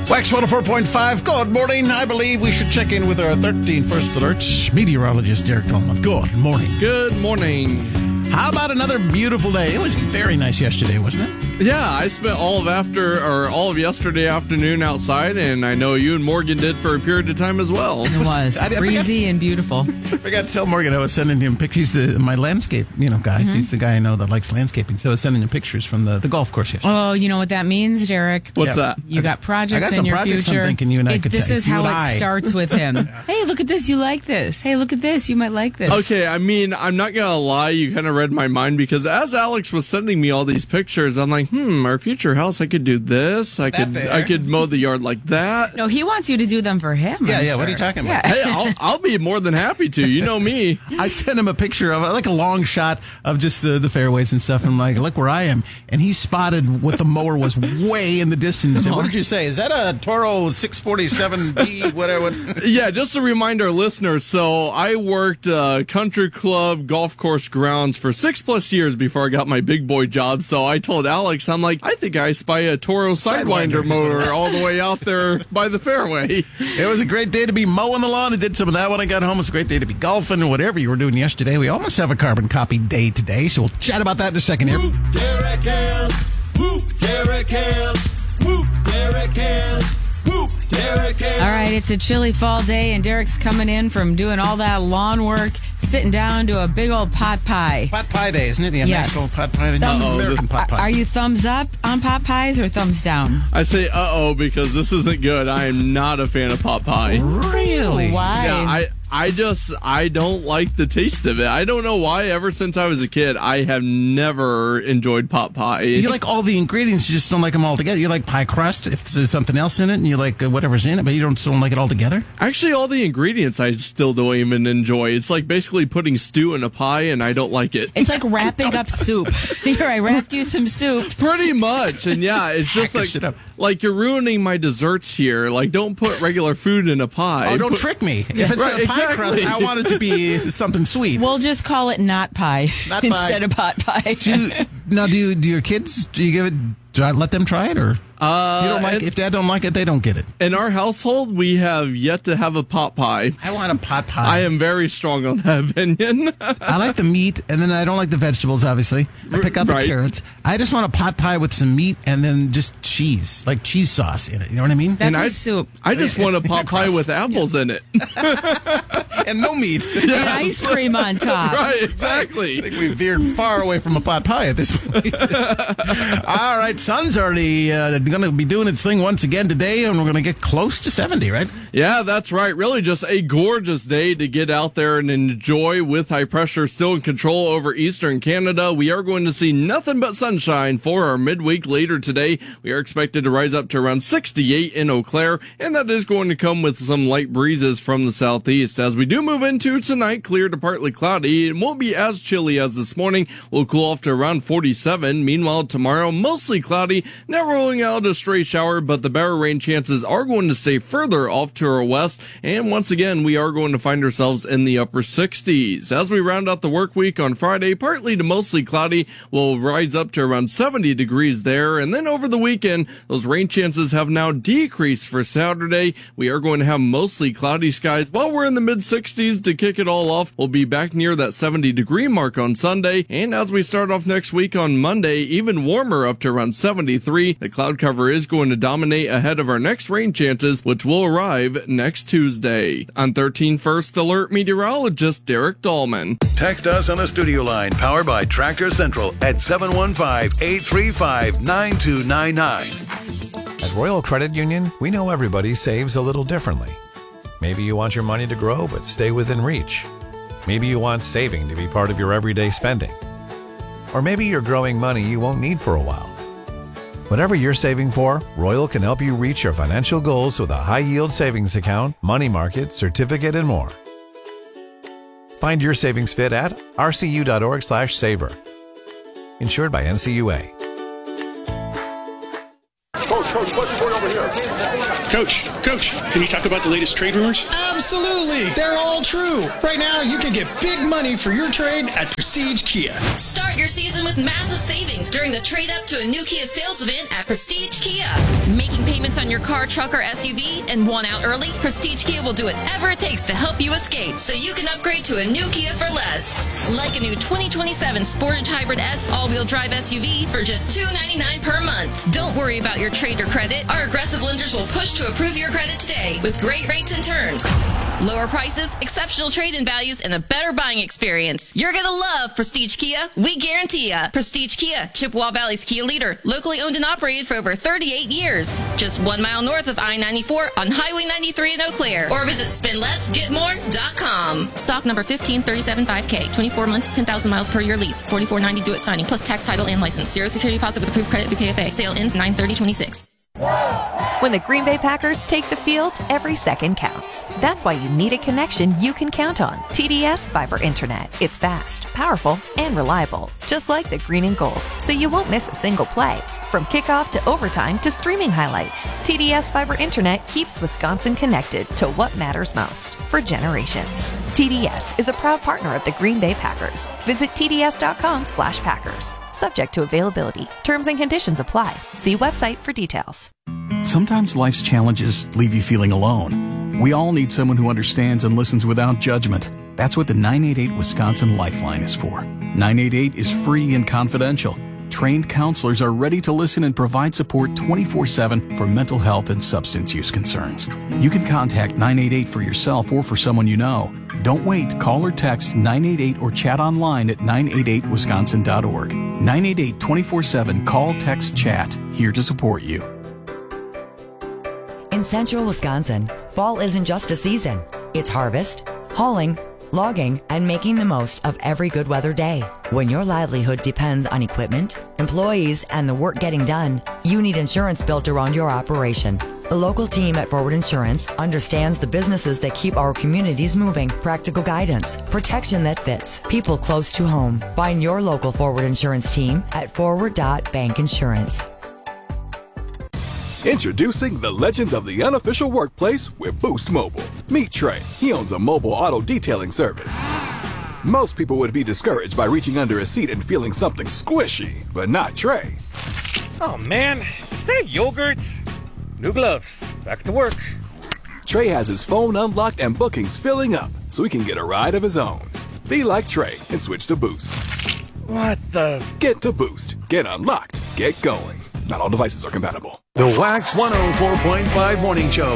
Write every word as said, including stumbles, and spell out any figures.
Wax one oh four point five, good morning. I believe we should check in with our thirteen First Alerts meteorologist, Derek Tolman. Good morning. Good morning. How about another beautiful day? It was very nice yesterday, wasn't it? Yeah, I spent all of after or all of yesterday afternoon outside, and I know you and Morgan did for a period of time as well. It was I- I breezy and beautiful. I forgot to tell Morgan I was sending him pictures. He's the, my landscape, you know, guy. Mm-hmm. He's the guy I know that likes landscaping. So I was sending him pictures from the, the golf course yesterday. Oh, you know what that means, Derek? What's Yeah. that? You got projects I got in some your projects future. I'm thinking you and I It- could this take. is You how and it I. starts with him. Hey, look at this. You like this. Hey, look at this. You might like this. Okay, I mean, I'm not going to lie. You kind of read my mind because as Alex was sending me all these pictures, I'm like, hmm, our future house, I could do this. I That could there. I could mow the yard like that. No, he wants you to do them for him. Yeah, I'm yeah. What are you sure. talking about? Yeah. Hey, I'll, I'll be more than happy to. You know me. I sent him a picture of like a long shot of just the, the fairways and stuff. And I'm like, look where I am. And he spotted what the mower was way in the distance. And what did you say? Is that a Toro six forty-seven B, whatever? Yeah, just to remind our listeners, so I worked uh, country club golf course grounds for six plus years before I got my big boy job. So I told Alex, I'm like, I think I spy a Toro Sidewinder Sidewinder. motor all the way out there by the fairway. It was a great day to be mowing the lawn. I did some of that when I got home. It was a great day to be golfing or whatever you were doing yesterday. We almost have a carbon copy day today, so we'll chat about that in a second here. Whoop, Derek Hells. Whoop, Derek Hells. Whoop, Derek Hells. Whoop, Derek Hells. All right, it's a chilly fall day, and Derek's coming in from doing all that lawn work, sitting down to a big old pot pie. Pot pie day, isn't it? The Yes. national pot pie day. Thumbs- American pot pie. Are you thumbs up on pot pies or thumbs down? I say, uh-oh, because this isn't good. I am not a fan of pot pie. Really? Why? Yeah, I, I just, I don't like the taste of it. I don't know why. Ever since I was a kid, I have never enjoyed pot pie. You like all the ingredients, you just don't like them all together. You like pie crust if there's something else in it, and you like uh, whatever's in it, but you don't still don't like it all together? Actually, all the ingredients I still don't even enjoy. It's like basically putting stew in a pie, and I don't like it. It's like wrapping up soup. Here, I wrapped you some soup. Pretty much, and yeah, it's just Packaged it like up. like you're ruining my desserts here. Like, don't put regular food in a pie. Oh, don't Put- trick me. If it's Right, a pie exactly. crust, I want it to be something sweet. We'll just call it not pie Not pie. instead of pot pie. do you, now, do you, do your kids, do you give it, do I let them try it, or Uh, you don't like and- if dad don't like it, they don't get it? In our household, we have yet to have a pot pie. I want a pot pie. I am very strong on that opinion. I like the meat, and then I don't like the vegetables, obviously. I pick out the Right. carrots. I just want a pot pie with some meat and then just cheese, like cheese sauce in it. You know what I mean? That's And a I- soup. I just want a pot pie Crust. with apples in it. And no meat. And ice cream on top. Right, I exactly. think we veered far away from a pot pie at this point. All right, sun's already uh, going to be doing its thing once again today, and we're going to get close to seventy, right? Yeah, that's right. Really just a gorgeous day to get out there and enjoy with high pressure still in control over eastern Canada. We are going to see nothing but sunshine for our midweek later today. We are expected to rise up to around sixty-eight in Eau Claire, and that is going to come with some light breezes from the southeast. As we do move into tonight, clear to partly cloudy. It won't be as chilly as this morning. We'll cool off to around forty-seven. Meanwhile, tomorrow, mostly cloudy, not rolling out a stray shower, but the better rain chances are going to stay further off to our west. And once again, we are going to find ourselves in the upper sixties. As we round out the work week on Friday, partly to mostly cloudy, we'll rise up to around seventy degrees there. And then over the weekend, those rain chances have now decreased for Saturday. We are going to have mostly cloudy skies while we're in the mid sixties to kick it all off. We'll be back near that seventy degree mark on Sunday. And as we start off next week on Monday, even warmer up to around seventy-three. The cloud cover is going to dominate ahead of our next rain chances, which will arrive next Tuesday. On thirteen First Alert meteorologist Derek Dahlman. Text us on the studio line powered by Tractor Central at seven one five, eight three five, nine two nine nine. At Royal Credit Union, we know everybody saves a little differently. Maybe you want your money to grow but stay within reach. Maybe you want saving to be part of your everyday spending. Or maybe you're growing money you won't need for a while. Whatever you're saving for, Royal can help you reach your financial goals with a high-yield savings account, money market, certificate, and more. Find your savings fit at rcu.org slash saver. Insured by N C U A. Coach, question for you over here. Coach, Coach, can you talk about the latest trade rumors? Absolutely. They're all true. Right now, you can get big money for your trade at Prestige Kia. Start your season with massive savings during the trade up to a new Kia sales event at Prestige Kia. Making payments on your car, truck, or S U V and want out early? Prestige Kia will do whatever it takes to help you escape so you can upgrade to a new Kia for less. Like a new twenty twenty-seven Sportage Hybrid S all-wheel drive S U V for just two hundred ninety-nine dollars per month. Don't worry about your trade or credit. Our aggressive lenders will push to approve your credit today with great rates and terms. Lower prices, exceptional trade-in values, and a better buying experience. You're going to love Prestige Kia. We guarantee ya. Prestige Kia, Chippewa Valley's Kia leader. Locally owned and operated for over thirty-eight years. Just one mile north of I ninety-four on Highway ninety-three in Eau Claire. Or visit spend less get more dot com. Stock number fifteen thirty-seven five K. twenty-four months, ten thousand miles per year lease. forty-four ninety due at signing, plus tax, title, and license. Zero security deposit with approved credit through K F A. Sale ends nine thirty twenty-six. When the Green Bay Packers take the field, every second counts. That's why you need a connection you can count on. T D S Fiber Internet. It's fast, powerful, and reliable, just like the green and gold, so you won't miss a single play. From kickoff to overtime to streaming highlights, T D S Fiber Internet keeps Wisconsin connected to what matters most for generations. T D S is a proud partner of the Green Bay Packers. Visit tds.com slash Packers. Subject to availability. Terms and conditions apply. See website for details. Sometimes life's challenges leave you feeling alone. We all need someone who understands and listens without judgment. That's what the nine eight eight Wisconsin Lifeline is for. nine eight eight is free and confidential. Trained counselors are ready to listen and provide support twenty-four seven for mental health and substance use concerns. You can contact nine eight eight for yourself or for someone you know. Don't wait. Call or text nine eight eight or chat online at nine eight eight wisconsin dot org. nine eight eight twenty-four seven Call, Text, Chat. Here to support you. In central Wisconsin, fall isn't just a season. It's harvest, hauling, logging, and making the most of every good weather day. When your livelihood depends on equipment, employees, and the work getting done, you need insurance built around your operation. A local team at Forward Insurance understands the businesses that keep our communities moving. Practical guidance, protection that fits, people close to home. Find your local Forward Insurance team at forward dot bank insurance. Introducing the legends of the unofficial workplace with Boost Mobile. Meet Trey. He owns a mobile auto detailing service. Most people would be discouraged by reaching under a seat and feeling something squishy, but not Trey. Oh man, is that yogurt? New gloves. Back to work. Trey has his phone unlocked and bookings filling up, so he can get a ride of his own. Be like Trey and switch to Boost. What the? Get to Boost. Get unlocked. Get going. Not all devices are compatible. The Wax one oh four point five Morning Show.